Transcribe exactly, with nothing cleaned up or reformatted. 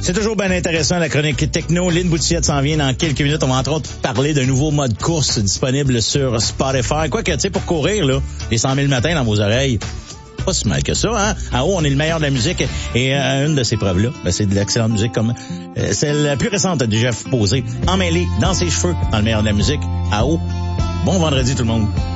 C'est toujours bien intéressant, la chronique techno. Lynn Boutillette s'en vient dans quelques minutes. On va entre autres parler d'un nouveau mode course disponible sur Spotify. Quoi que, tu sais, pour courir, là, les cent mille matins dans vos oreilles, pas si mal que ça, hein. En haut, on est le meilleur de la musique. Et euh, une de ces preuves-là, ben, c'est de l'excellente musique comme euh, celle la plus récente de Jeff Posé. Emmêlé dans ses cheveux, dans le meilleur de la musique. À haut. Bon vendredi, tout le monde.